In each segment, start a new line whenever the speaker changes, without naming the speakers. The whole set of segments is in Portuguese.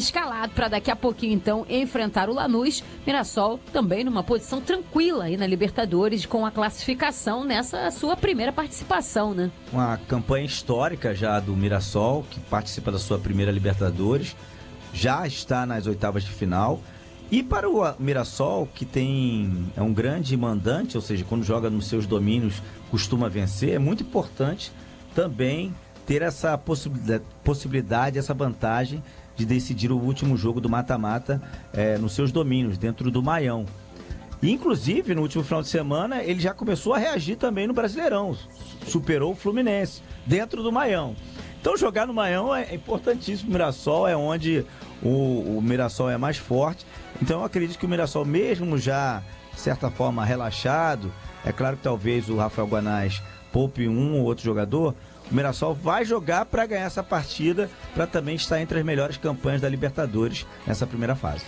escalado para daqui a pouquinho, então, enfrentar o Lanús. Mirassol também numa posição tranquila aí na Libertadores, com a classificação nessa sua primeira participação, né?
Uma campanha histórica já do Mirassol, que participa da sua primeira Libertadores, já está nas oitavas de final. E para o Mirassol, que é um grande mandante, ou seja, quando joga nos seus domínios costuma vencer, é muito importante também ter essa possibilidade, essa vantagem de decidir o último jogo do mata-mata nos seus domínios, dentro do Maião. E, inclusive, no último final de semana, ele já começou a reagir também no Brasileirão, superou o Fluminense, dentro do Maião. Então, jogar no Maião é importantíssimo. O Mirassol é onde o Mirassol é mais forte. Então, eu acredito que o Mirassol, mesmo já, de certa forma, relaxado, é claro que talvez o Rafael Guanais poupe um ou outro jogador, o Mirassol vai jogar para ganhar essa partida, para também estar entre as melhores campanhas da Libertadores nessa primeira fase.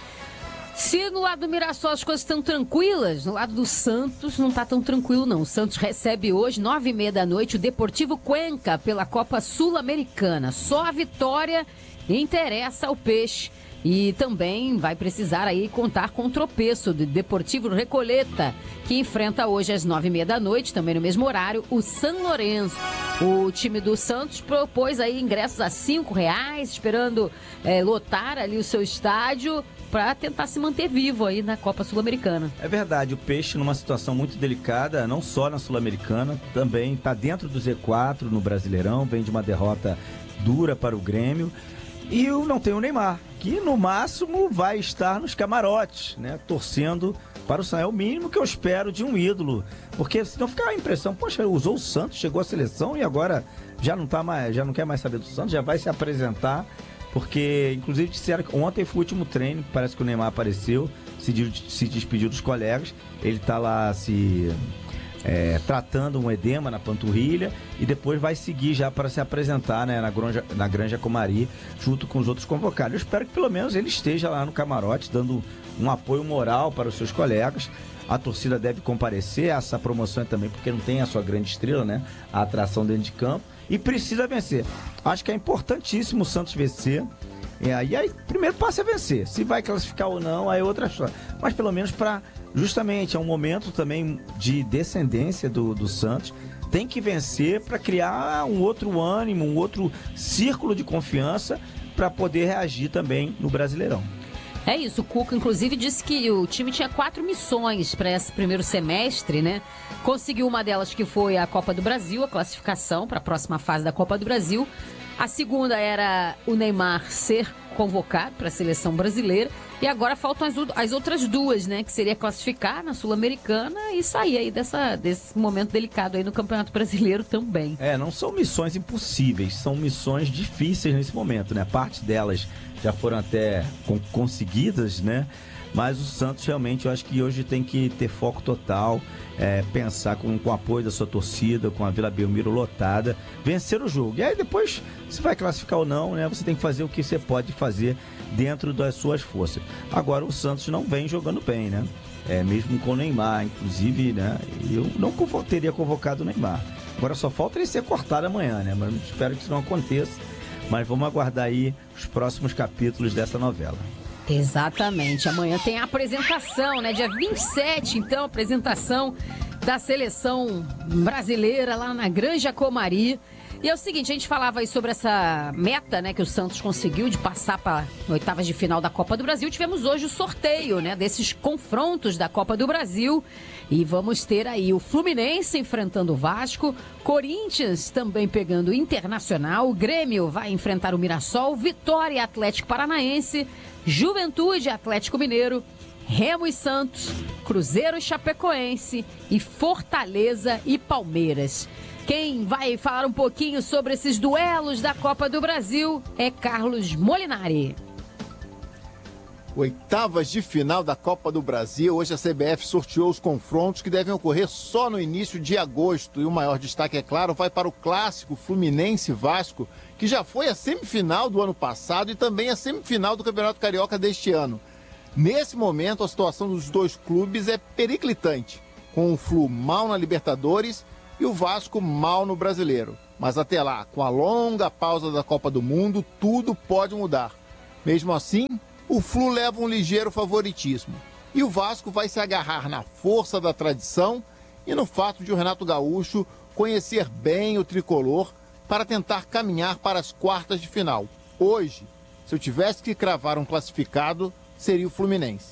Se no lado do Mirassol as coisas estão tranquilas, no lado do Santos não está tão tranquilo não. O Santos recebe hoje, 9h30 da noite, o Deportivo Cuenca pela Copa Sul-Americana. Só a vitória interessa ao Peixe. E também vai precisar aí contar com o tropeço do Deportivo Recoleta, que enfrenta hoje às 9h30 da noite, também no mesmo horário, o San Lorenzo. O time do Santos propôs aí ingressos a R$5, esperando lotar ali o seu estádio para tentar se manter vivo aí na Copa Sul-Americana.
É verdade, o Peixe numa situação muito delicada, não só na Sul-Americana, também está dentro do Z4 no Brasileirão, vem de uma derrota dura para o Grêmio. E não tem o Neymar, que no máximo vai estar nos camarotes, né? Torcendo para o Santos. É o mínimo que eu espero de um ídolo. Porque senão fica a impressão, poxa, usou o Santos, chegou à seleção e agora já não quer mais saber do Santos, já vai se apresentar. Porque, inclusive, disseram que ontem foi o último treino, parece que o Neymar apareceu, se despediu dos colegas. Ele está lá tratando um edema na panturrilha e depois vai seguir já para se apresentar, né, na Granja Comari, junto com os outros convocados. Eu espero que pelo menos ele esteja lá no camarote dando um apoio moral para os seus colegas. A torcida deve comparecer a essa promoção também, porque não tem a sua grande estrela, né, a atração dentro de campo, e precisa vencer. Acho que é importantíssimo o Santos vencer. E aí, primeiro passo é vencer. Se vai classificar ou não, aí é outra história. Mas pelo menos justamente é um momento também de descendência do Santos. Tem que vencer para criar um outro ânimo, um outro círculo de confiança para poder reagir também no Brasileirão.
É isso, o Cuca inclusive disse que o time tinha 4 missões para esse primeiro semestre, né? Conseguiu uma delas, que foi a Copa do Brasil, a classificação para a próxima fase da Copa do Brasil. A segunda era o Neymar ser convocado para a seleção brasileira. E agora faltam as outras duas, né? Que seria classificar na Sul-Americana e sair aí desse momento delicado aí no Campeonato Brasileiro também.
Não são missões impossíveis, são missões difíceis nesse momento, né? Parte delas já foram até conseguidas, né? Mas o Santos realmente, eu acho que hoje tem que ter foco total, pensar com o apoio da sua torcida, com a Vila Belmiro lotada, vencer o jogo. E aí depois, se vai classificar ou não, né? Você tem que fazer o que você pode fazer dentro das suas forças. Agora, o Santos não vem jogando bem, né? Mesmo com o Neymar, inclusive, né? Eu não teria convocado o Neymar. Agora só falta ele ser cortado amanhã, né? Mas espero que isso não aconteça. Mas vamos aguardar aí os próximos capítulos dessa novela.
Exatamente. Amanhã tem a apresentação, né? Dia 27, então, apresentação da seleção brasileira lá na Granja Comari. E é o seguinte, a gente falava aí sobre essa meta, né, que o Santos conseguiu de passar para oitavas de final da Copa do Brasil. Tivemos hoje o sorteio, né, desses confrontos da Copa do Brasil. E vamos ter aí o Fluminense enfrentando o Vasco, Corinthians também pegando o Internacional, o Grêmio vai enfrentar o Mirassol, Vitória e Atlético Paranaense, Juventude, Atlético Mineiro, Remo e Santos, Cruzeiro e Chapecoense e Fortaleza e Palmeiras. Quem vai falar um pouquinho sobre esses duelos da Copa do Brasil é Carlos Molinari.
Oitavas de final da Copa do Brasil. Hoje a CBF sorteou os confrontos que devem ocorrer só no início de agosto. E o maior destaque, é claro, vai para o clássico Fluminense-Vasco, que já foi a semifinal do ano passado e também a semifinal do Campeonato Carioca deste ano. Nesse momento, a situação dos dois clubes é periclitante, com o Flu mal na Libertadores e o Vasco mal no Brasileiro. Mas até lá, com a longa pausa da Copa do Mundo, tudo pode mudar. Mesmo assim, o Flu leva um ligeiro favoritismo. E o Vasco vai se agarrar na força da tradição e no fato de o Renato Gaúcho conhecer bem o tricolor para tentar caminhar para as quartas de final. Hoje, se eu tivesse que cravar um classificado, seria o Fluminense.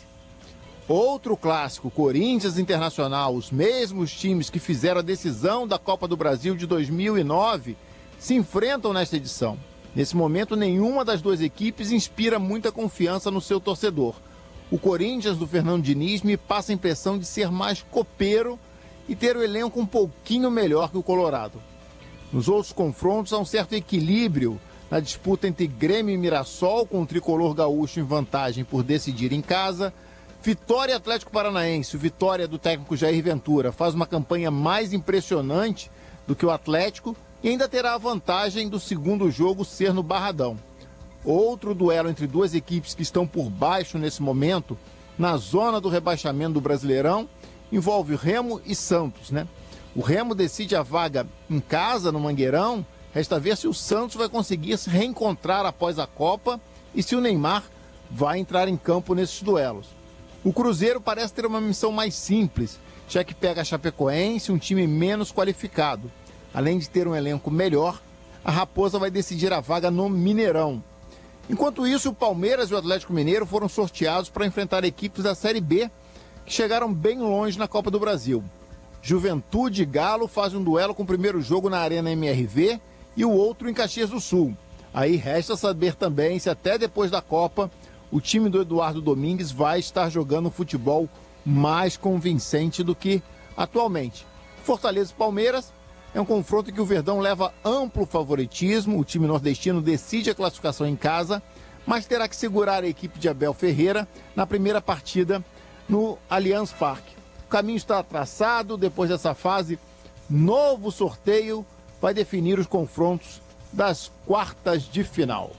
Outro clássico, Corinthians e Internacional, os mesmos times que fizeram a decisão da Copa do Brasil de 2009, se enfrentam nesta edição. Nesse momento, nenhuma das duas equipes inspira muita confiança no seu torcedor. O Corinthians do Fernando Diniz me passa a impressão de ser mais copeiro e ter o elenco um pouquinho melhor que o Colorado. Nos outros confrontos, há um certo equilíbrio na disputa entre Grêmio e Mirassol, com o tricolor gaúcho em vantagem por decidir em casa. Vitória e Atlético Paranaense, o Vitória do técnico Jair Ventura, faz uma campanha mais impressionante do que o Atlético e ainda terá a vantagem do segundo jogo ser no Barradão. Outro duelo entre duas equipes que estão por baixo nesse momento, na zona do rebaixamento do Brasileirão, envolve Remo e Santos, né? O Remo decide a vaga em casa, no Mangueirão. Resta ver se o Santos vai conseguir se reencontrar após a Copa e se o Neymar vai entrar em campo nesses duelos. O Cruzeiro parece ter uma missão mais simples, já que pega a Chapecoense, um time menos qualificado. Além de ter um elenco melhor, a Raposa vai decidir a vaga no Mineirão. Enquanto isso, o Palmeiras e o Atlético Mineiro foram sorteados para enfrentar equipes da Série B, que chegaram bem longe na Copa do Brasil. Juventude e Galo fazem um duelo com o primeiro jogo na Arena MRV e o outro em Caxias do Sul. Aí resta saber também se até depois da Copa o time do Eduardo Domingues vai estar jogando um futebol mais convincente do que atualmente. Fortaleza e Palmeiras é um confronto em que o Verdão leva amplo favoritismo. O time nordestino decide a classificação em casa, mas terá que segurar a equipe de Abel Ferreira na primeira partida no Allianz Parque. O caminho está traçado. Depois dessa fase, novo sorteio vai definir os confrontos das quartas de final.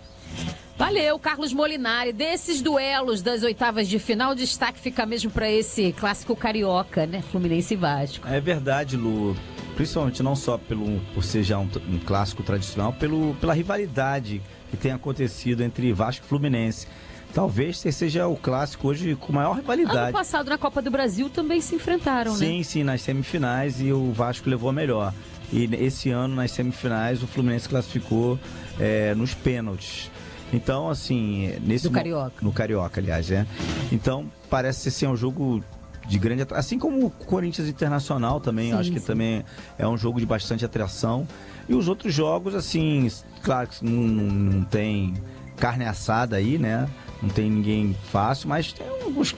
Valeu, Carlos Molinari. Desses duelos das oitavas de final, o destaque fica mesmo para esse clássico carioca, né? Fluminense e Vasco.
É verdade, Lu. Principalmente não só por ser já um clássico tradicional, pela rivalidade que tem acontecido entre Vasco e Fluminense. Talvez seja o clássico hoje com maior rivalidade.
Ano passado, na Copa do Brasil, também se enfrentaram, né?
Sim, nas semifinais, e o Vasco levou a melhor. E esse ano, nas semifinais, o Fluminense classificou nos pênaltis. Então, assim...
No Carioca.
No Carioca, aliás, Então, parece ser um jogo de grande... Assim como o Corinthians Internacional também, acho que também é um jogo de bastante atração. E os outros jogos, assim, claro que não tem carne assada aí, né? Não tem ninguém fácil, mas tem alguns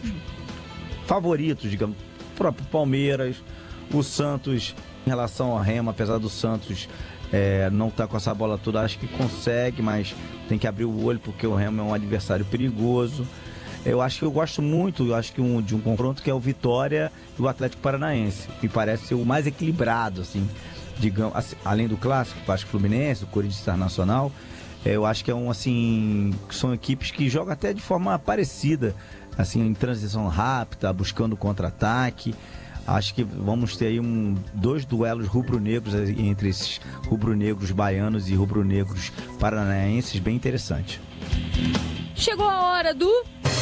favoritos, digamos. O próprio Palmeiras, o Santos, em relação ao Remo, apesar do Santos não estar com essa bola toda, acho que consegue, mas tem que abrir o olho, porque o Remo é um adversário perigoso. Eu acho que eu gosto muito, de um confronto que é o Vitória e o Atlético Paranaense, que parece ser o mais equilibrado, assim, digamos, assim, além do clássico, Vasco Fluminense, o Corinthians Internacional. Eu acho que são equipes que jogam até de forma parecida, assim, em transição rápida, buscando contra-ataque. Acho que vamos ter aí dois duelos rubro-negros entre esses rubro-negros baianos e rubro-negros paranaenses, bem interessante.
Chegou a hora do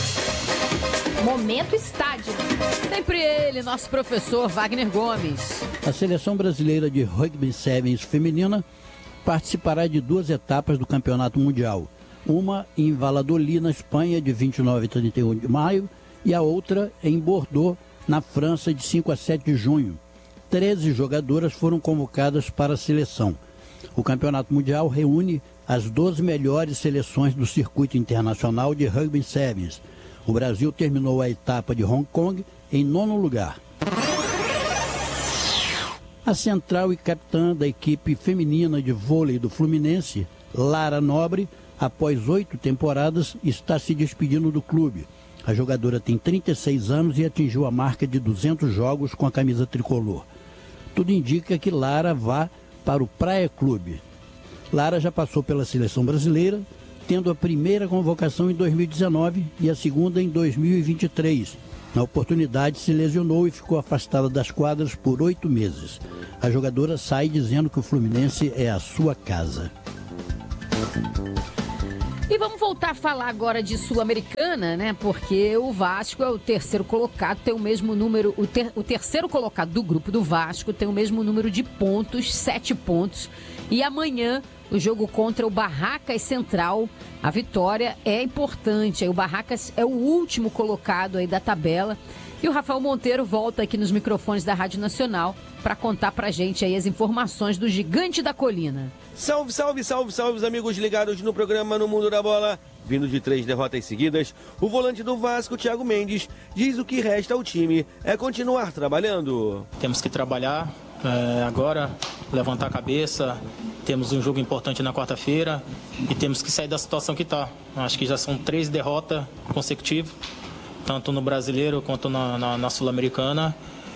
Momento Estádio. Sempre ele, nosso professor Wagner Gomes.
A seleção brasileira de rugby sevens feminina participará de 2 etapas do Campeonato Mundial. Uma em Valladolid, na Espanha, de 29 a 31 de maio, e a outra em Bordeaux, na França, de 5 a 7 de junho. 13 jogadoras foram convocadas para a seleção. O Campeonato Mundial reúne as 12 melhores seleções do circuito internacional de rugby sevens. O Brasil terminou a etapa de Hong Kong em 9º lugar. A central e capitã da equipe feminina de vôlei do Fluminense, Lara Nobre, após 8 temporadas, está se despedindo do clube. A jogadora tem 36 anos e atingiu a marca de 200 jogos com a camisa tricolor. Tudo indica que Lara vá para o Praia Clube. Lara já passou pela seleção brasileira, tendo a primeira convocação em 2019 e a segunda em 2023. Na oportunidade, se lesionou e ficou afastada das quadras por 8 meses. A jogadora sai dizendo que o Fluminense é a sua casa.
E vamos voltar a falar agora de Sul-Americana, né? Porque o Vasco é o terceiro colocado, tem o mesmo número... O terceiro colocado do grupo do Vasco tem o mesmo número de pontos, 7 pontos. E amanhã, o jogo contra o Barracas Central, a vitória é importante. O Barracas é o último colocado aí da tabela. E o Rafael Monteiro volta aqui nos microfones da Rádio Nacional para contar pra gente aí as informações do Gigante da Colina.
Salve, salve, salve, salve, os amigos ligados no programa No Mundo da Bola. Vindo de 3 derrotas seguidas, o volante do Vasco, Thiago Mendes, diz o que resta ao time é continuar trabalhando.
Temos que trabalhar agora, levantar a cabeça. Temos um jogo importante na quarta-feira e temos que sair da situação que está. Acho que já são 3 derrotas consecutivas, tanto no Brasileiro quanto na Sul-Americana.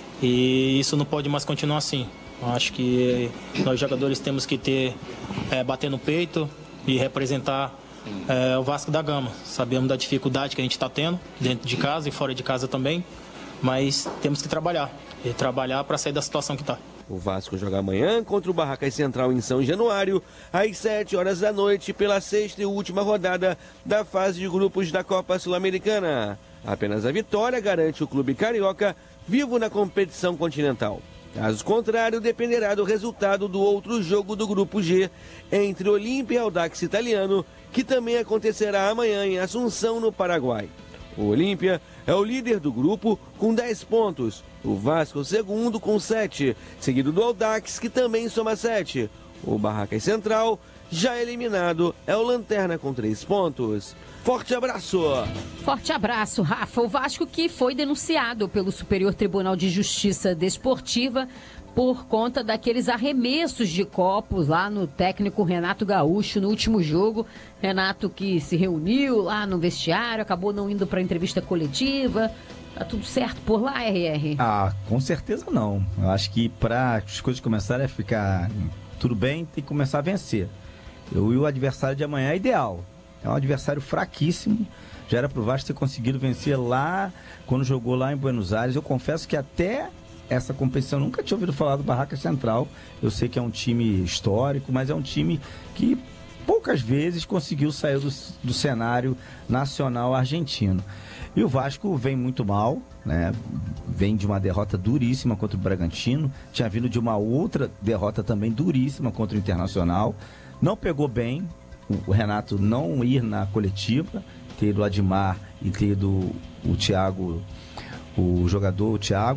E isso não pode mais continuar assim. Acho que nós jogadores temos que bater no peito e representar o Vasco da Gama. Sabemos da dificuldade que a gente está tendo dentro de casa e fora de casa também, mas temos que trabalhar. E trabalhar para sair da situação que está.
O Vasco joga amanhã contra o Barracas Central em São Januário, às 7 horas da noite, pela 6ª e última rodada da fase de grupos da Copa Sul-Americana. Apenas a vitória garante o clube carioca vivo na competição continental. Caso contrário, dependerá do resultado do outro jogo do Grupo G, entre Olímpia e Audax Italiano, que também acontecerá amanhã em Assunção, no Paraguai. O Olímpia é o líder do grupo com 10 pontos, o Vasco o segundo com 7, seguido do Audax, que também soma 7. O Barracas Central, já eliminado, é o Lanterna com 3 pontos. Forte abraço!
Forte abraço, Rafa. O Vasco que foi denunciado pelo Superior Tribunal de Justiça Desportiva por conta daqueles arremessos de copos lá no técnico Renato Gaúcho no último jogo. Renato que se reuniu lá no vestiário, acabou não indo para a entrevista coletiva. Tá tudo certo por lá, RR?
Ah, com certeza não. Eu acho que para as coisas começarem a ficar tudo bem, tem que começar a vencer. E o adversário de amanhã é ideal. É um adversário fraquíssimo. Já era pro Vasco ter conseguido vencer lá, quando jogou lá em Buenos Aires. Eu confesso que até essa competição eu nunca tinha ouvido falar do Barracas Central. Eu sei que é um time histórico, mas é um time que poucas vezes conseguiu sair do cenário nacional argentino. E o Vasco vem muito mal, né? Vem de uma derrota duríssima contra o Bragantino. Tinha vindo de uma outra derrota também duríssima contra o Internacional. Não pegou bem o Renato não ir na coletiva, ter ido o Admar e ter ido o Thiago, o jogador, o Thiago.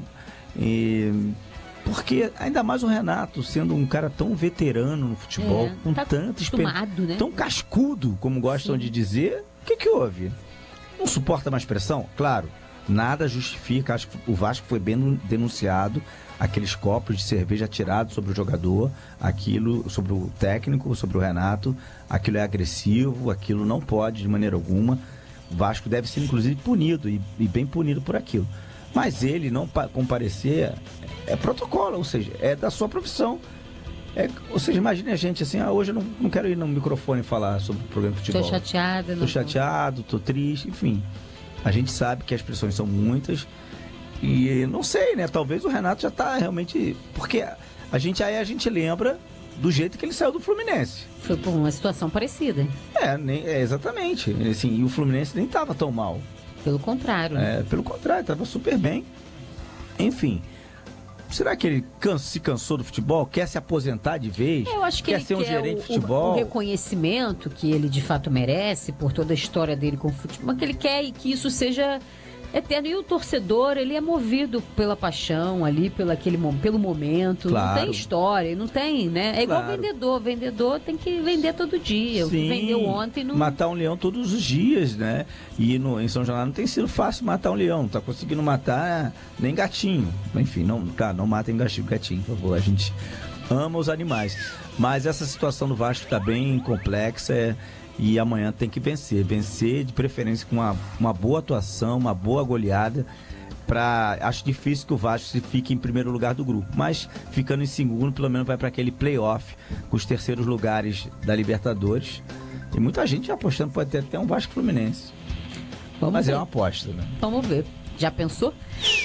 Porque ainda mais o Renato, sendo um cara tão veterano no futebol, com tanta experiência, né? Tão cascudo, como gostam de dizer, o que houve? Não suporta mais pressão? Claro, nada justifica. Acho que o Vasco foi bem denunciado, aqueles copos de cerveja atirados sobre o jogador, aquilo sobre o técnico, sobre o Renato, aquilo é agressivo, aquilo não pode de maneira alguma. O Vasco deve ser inclusive punido e bem punido por aquilo. Mas ele não comparecer é protocolo, ou seja, é da sua profissão. Ou seja, imagine a gente assim, hoje eu não quero ir no microfone falar sobre o programa de futebol.
Tô chateada.
Tô chateado, tô triste, enfim. A gente sabe que as pressões são muitas e não sei, né? Talvez o Renato já tá realmente... Porque a gente lembra do jeito que ele saiu do Fluminense.
Foi por uma situação parecida.
Exatamente. Assim, e o Fluminense nem tava tão mal.
Pelo contrário.
Pelo contrário, tava super bem. Enfim... Será que ele se cansou do futebol? Quer se aposentar de vez?
Eu acho que
quer
ele
ser um gerente de futebol?
O reconhecimento que ele de fato merece por toda a história dele com o futebol, mas que ele quer que isso seja eterno. E o torcedor, ele é movido pela paixão ali, pelo momento. Claro. Não tem história, não tem, né? É igual vendedor. Vendedor tem que vender todo dia. Sim, o que vendeu ontem não...
Matar um leão todos os dias, né? E em São Januário não tem sido fácil matar um leão. Não tá conseguindo matar nem gatinho. Enfim, não matem gatinho, por favor. A gente ama os animais. Mas essa situação do Vasco tá bem complexa, e amanhã tem que vencer de preferência com uma boa atuação, uma boa goleada. Acho difícil que o Vasco fique em primeiro lugar do grupo, mas ficando em segundo, pelo menos vai para aquele playoff com os terceiros lugares da Libertadores. E muita gente já apostando, pode ter até um Vasco Fluminense. Mas é uma aposta, né?
Vamos ver. Já pensou?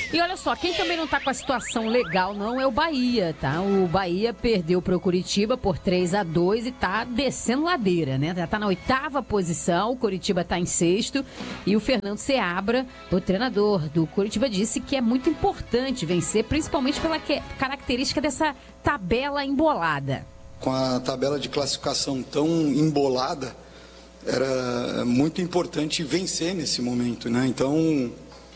E olha só, quem também não tá com a situação legal não é o Bahia, tá? O Bahia perdeu para o Coritiba por 3-2 e tá descendo ladeira, né? Já tá na 8ª posição, o Coritiba tá em 6º e o Fernando Seabra, o treinador do Coritiba, disse que é muito importante vencer, principalmente pela característica dessa tabela embolada.
Com a tabela de classificação tão embolada, era muito importante vencer nesse momento, né? Então,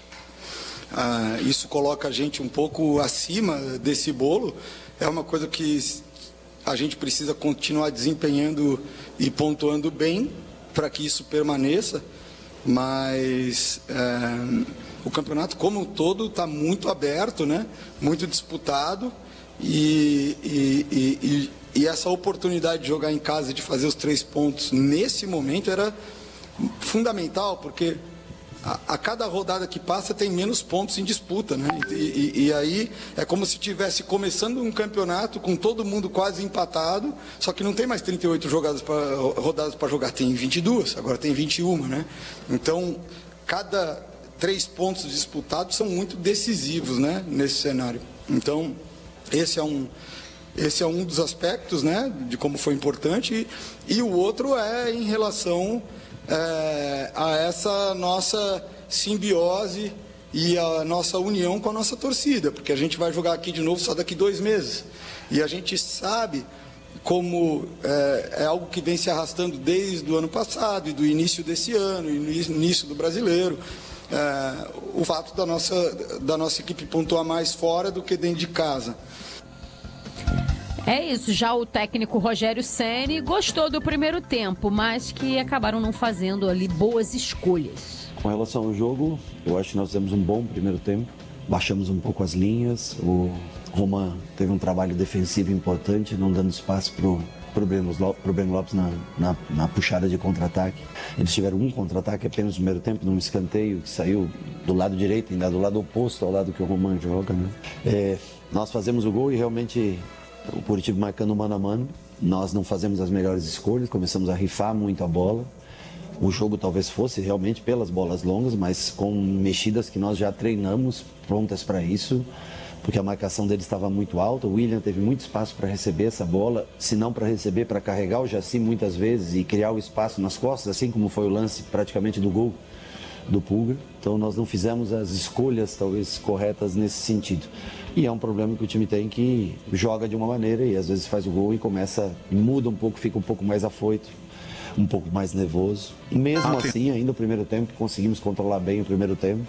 isso coloca a gente um pouco acima desse bolo. É uma coisa que a gente precisa continuar desempenhando e pontuando bem para que isso permaneça, mas o campeonato como um todo está muito aberto, né? Muito disputado e essa oportunidade de jogar em casa e de fazer os 3 pontos nesse momento era fundamental, porque a cada rodada que passa tem menos pontos em disputa, né? E aí é como se estivesse começando um campeonato com todo mundo quase empatado, só que não tem mais 38 rodadas para jogar, tem 22, agora tem 21, né? Então, cada 3 pontos disputados são muito decisivos, né, nesse cenário. Então, esse é um dos aspectos, né, de como foi importante, e o outro é em relação a essa nossa simbiose e a nossa união com a nossa torcida, porque a gente vai jogar aqui de novo só daqui 2 meses. E a gente sabe como é algo que vem se arrastando desde o ano passado e do início desse ano, e no início do brasileiro, o fato da nossa equipe pontuar mais fora do que dentro de casa.
É isso, já o técnico Rogério Ceni gostou do primeiro tempo, mas que acabaram não fazendo ali boas escolhas.
Com relação ao jogo, eu acho que nós fizemos um bom primeiro tempo, baixamos um pouco as linhas, o Roman teve um trabalho defensivo importante, não dando espaço para o Breno Lopes na puxada de contra-ataque. Eles tiveram um contra-ataque apenas no primeiro tempo, num escanteio que saiu do lado direito, ainda do lado oposto ao lado que o Roman joga, né? Nós fazemos o gol e realmente o Coritiba marcando mano a mano, nós não fazemos as melhores escolhas, começamos a rifar muito a bola. O jogo talvez fosse realmente pelas bolas longas, mas com mexidas que nós já treinamos, prontas para isso, porque a marcação dele estava muito alta. O William teve muito espaço para receber essa bola, se não para receber, para carregar o Jaci muitas vezes e criar o espaço nas costas, assim como foi o lance praticamente do gol do Pulga. Então nós não fizemos as escolhas talvez corretas nesse sentido. E é um problema que o time tem, que joga de uma maneira e às vezes faz o gol e muda um pouco, fica um pouco mais afoito, um pouco mais nervoso. Mesmo assim, ainda o primeiro tempo, conseguimos controlar bem o primeiro tempo.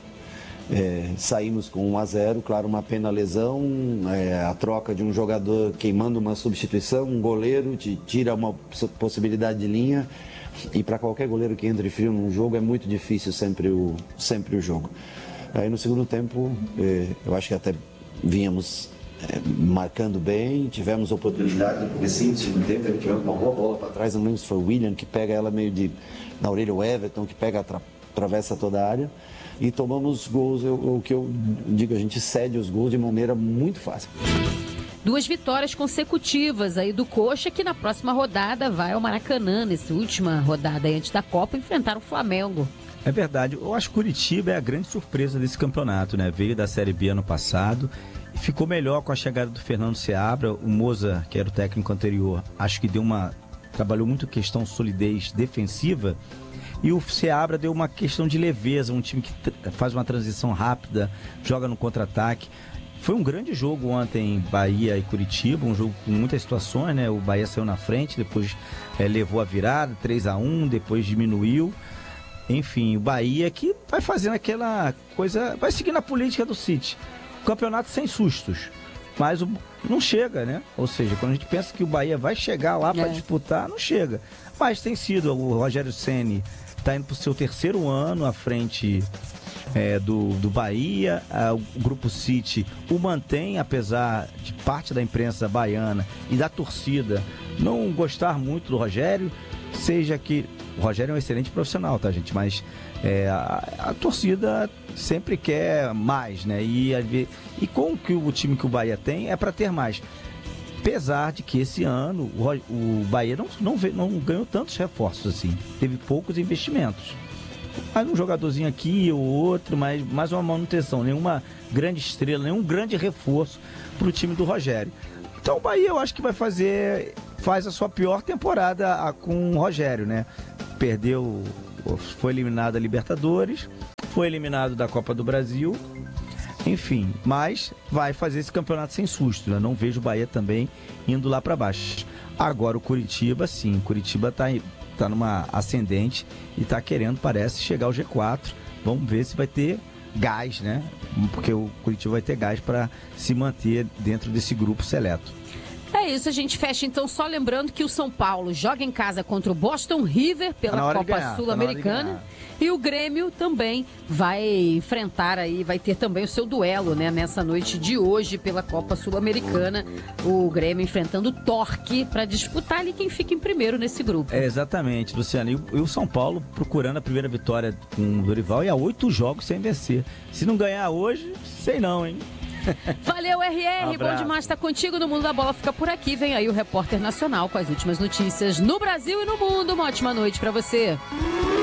Saímos com 1-0, claro, uma pena lesão, a troca de um jogador queimando uma substituição, um goleiro te tira uma possibilidade de linha, e para qualquer goleiro que entre frio num jogo é muito difícil sempre o jogo. Aí no segundo tempo, eu acho que até vínhamos marcando bem, tivemos oportunidade no comecinho do segundo tempo, tivemos uma boa bola para trás, não lembro se foi o William que pega ela meio na orelha, o Everton que pega, atravessa toda a área, e tomamos gols. O que eu digo, a gente cede os gols de maneira muito fácil.
2 vitórias consecutivas aí do Coxa, que na próxima rodada vai ao Maracanã, nessa última rodada aí antes da Copa, enfrentar o Flamengo.
É verdade, eu acho que Curitiba é a grande surpresa desse campeonato, né? Veio da Série B ano passado e ficou melhor com a chegada do Fernando Seabra. O Moza, que era o técnico anterior, acho que trabalhou muito questão solidez defensiva, e o Seabra deu uma questão de leveza, um time que faz uma transição rápida, joga no contra-ataque. Foi um grande jogo ontem, Bahia e Curitiba, um jogo com muitas situações, né? O Bahia saiu na frente, depois levou a virada, 3-1, depois diminuiu. Enfim, o Bahia que vai fazendo aquela coisa, vai seguindo a política do City. O campeonato sem sustos, mas não chega, né? Ou seja, quando a gente pensa que o Bahia vai chegar lá para disputar, não chega. Mas tem sido, o Rogério Ceni está indo para o seu 3º ano à frente do Bahia. O Grupo City o mantém, apesar de parte da imprensa baiana e da torcida não gostar muito do Rogério, seja que o Rogério é um excelente profissional, tá, gente? Mas a torcida sempre quer mais, né? E com o time que o Bahia tem, é para ter mais. Apesar de que esse ano o Bahia não ganhou tantos reforços assim. Teve poucos investimentos. mais um jogadorzinho aqui ou outro, mas mais uma manutenção, nenhuma grande estrela, nenhum grande reforço para o time do Rogério. Então o Bahia eu acho que faz a sua pior temporada com o Rogério, né? Foi eliminado da Libertadores, foi eliminado da Copa do Brasil, enfim, mas vai fazer esse campeonato sem susto, né? Não vejo o Bahia também indo lá para baixo. Agora o Curitiba, sim, o Curitiba tá numa ascendente e tá querendo, parece, chegar ao G4. Vamos ver se vai ter gás, né? Porque o Curitiba vai ter gás para se manter dentro desse grupo seleto.
É isso, a gente fecha então só lembrando que o São Paulo joga em casa contra o Boston River pela Copa Sul-Americana e o Grêmio também vai enfrentar aí, vai ter também o seu duelo, né, nessa noite de hoje pela Copa Sul-Americana, o Grêmio enfrentando o Torque para disputar ali quem fica em primeiro nesse grupo.
É, exatamente, Luciano, e o São Paulo procurando a primeira vitória com o Dorival e há 8 jogos sem vencer. Se não ganhar hoje, sei não, hein?
Valeu, RR, bom demais estar contigo. No Mundo da Bola fica por aqui. Vem aí o Repórter Nacional com as últimas notícias no Brasil e no mundo. Uma ótima noite para você.